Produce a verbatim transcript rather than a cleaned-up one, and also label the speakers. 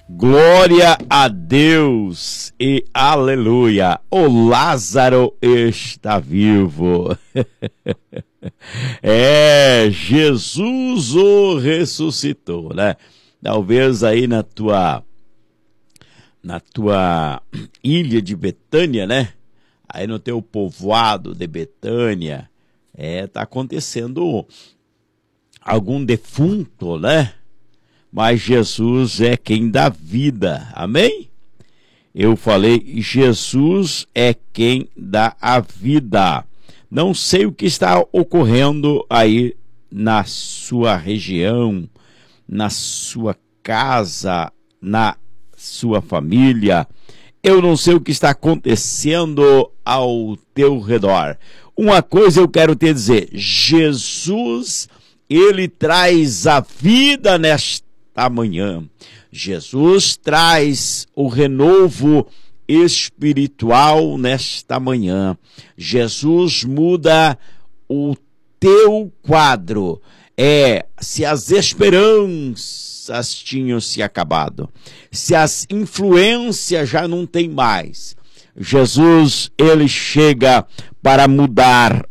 Speaker 1: Glória a Deus e aleluia. O Lázaro está vivo. É, Jesus o ressuscitou, né? Talvez aí na tua na tua ilha de Betânia, né? Aí no teu povoado de Betânia, é, tá acontecendo algum defunto, né? Mas Jesus é quem dá vida, amém? Eu falei, Jesus é quem dá a vida. Não sei o que está ocorrendo aí na sua região, na sua casa, na sua família. Eu não sei o que está acontecendo ao teu redor. Uma coisa eu quero te dizer, Jesus, ele traz a vida nesta amanhã. Jesus traz o renovo espiritual nesta manhã. Jesus muda o teu quadro. É, se as esperanças tinham se acabado, se as influências já não tem mais, Jesus, ele chega para mudar